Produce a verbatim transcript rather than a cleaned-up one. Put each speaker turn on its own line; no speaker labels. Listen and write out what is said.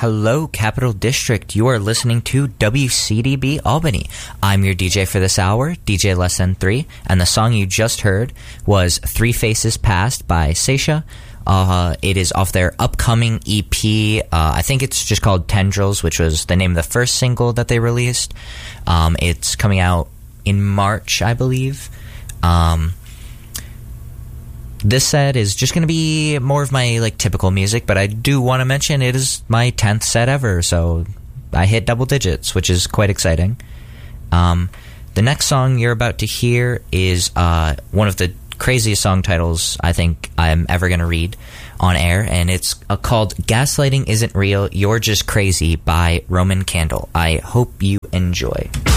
Hello, Capital District. You are listening to W C D B Albany. I'm your D J for this hour, D J Less Than Three, and the song you just heard was Three Faces Past by Seisha. Uh, it is off their upcoming E P. Uh, I think it's just called Tendrils, which was the name of the first single that they released. Um, it's coming out in March, I believe. Um... This set is just going to be more of my like typical music, but I do want to mention it is my tenth set ever, so I hit double digits, which is quite exciting. Um, the next song you're about to hear is uh, one of the craziest song titles I think I'm ever going to read on air, and it's uh, called Gaslighting Isn't Real, You're Just Crazy by Roman Candle. I hope you enjoy.